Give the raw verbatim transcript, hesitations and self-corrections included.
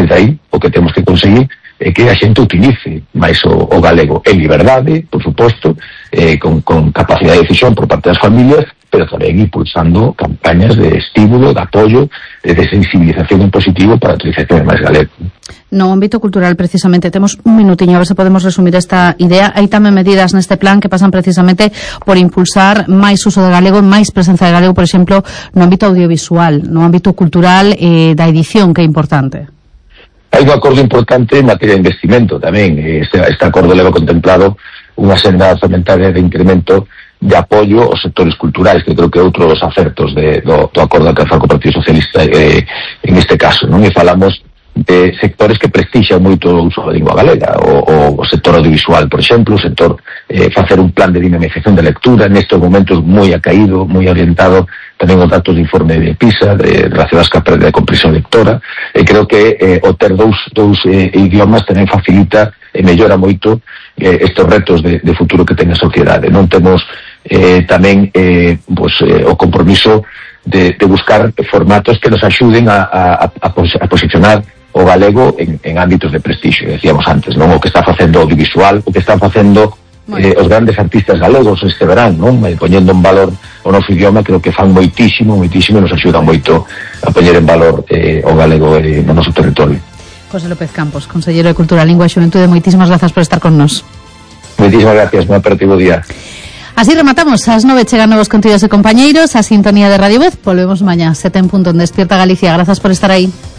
de aí o que temos que conseguir é que a xente utilice máis o, o galego en liberdade, por suposto, eh, con, con capacidade de decisión por parte das familias, pero tamén impulsando campañas de estímulo, de apoio, de sensibilización en positivo para a utilización de máis galego. No ámbito cultural, precisamente, temos un minutiño, a ver se podemos resumir esta idea. Hai tamén medidas neste plan que pasan precisamente por impulsar máis uso de galego, máis presenza de galego, por exemplo, no ámbito audiovisual, no ámbito cultural eh, da edición, que é importante. Hai un acordo importante en materia de investimento tamén. Este, este acordo leva contemplado unha senda orzamentaria de incremento de apoio aos sectores culturais, que creo que é outro dos acertos de, do, do acordo alcanzado co Partido Socialista eh, en este caso, non? E falamos de sectores que prestixan moito o uso da lingua galega, o, o sector audiovisual, por exemplo, o sector eh, facer un plan de dinamización de lectura, nestes momentos moi acaído, moi orientado tamén os datos de informe de PISA, de, relacionados ca perda de comprensión lectora, e creo que eh, o ter dous, dous eh, idiomas tamén facilita e mellora moito eh, estes retos de, de futuro que ten a sociedade. Non temos eh, tamén eh, pues, eh, o compromiso de, de buscar formatos que nos axuden a, a, a, a posicionar o galego en, en ámbitos de prestixio, decíamos antes, non? O que está facendo audiovisual, o que están facendo eh, os grandes artistas galegos este verán, non? Eh, poñendo en valor o noso idioma, creo que fan moitísimo, moitísimo, e nos axudan moito a poñer en valor eh, o galego eh, no noso territorio. José López Campos, Conselleiro de Cultura, Lingua e Xuventude, moitísimas grazas por estar con nos. Moitísimas gracias, moi apertivo día. Así rematamos, ás nove chegan novos contidos e compañeiros, a sintonía de Radio Voz, volvemos mañá, sete en punto en Despierta Galicia, grazas por estar aí.